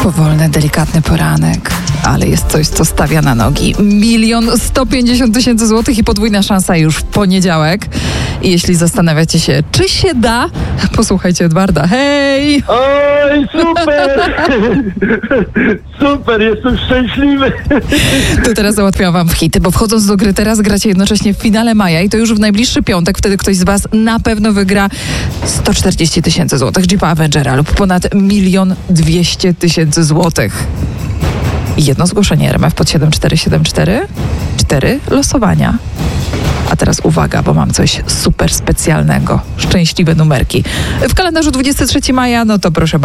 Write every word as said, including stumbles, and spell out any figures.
Powolny, delikatny poranek, ale jest coś, co stawia na nogi. Milion sto pięćdziesiąt tysięcy złotych i podwójna szansa już w poniedziałek. I jeśli zastanawiacie się, czy się da, posłuchajcie Edwarda. Hej! Oj, super! Super, jestem szczęśliwy. To teraz załatwiam wam hity, bo wchodząc do gry teraz gracie jednocześnie w finale maja i to już w najbliższy piątek, wtedy ktoś z was na pewno wygra sto czterdzieści tysięcy złotych Jeepa Avengera lub ponad milion dwieście tysięcy złotych. Jedno zgłoszenie R M F pod siedem cztery siedem cztery, cztery losowania. A teraz uwaga, bo mam coś super specjalnego. Szczęśliwe numerki. W kalendarzu dwudziestego trzeciego maja, no to proszę bardzo.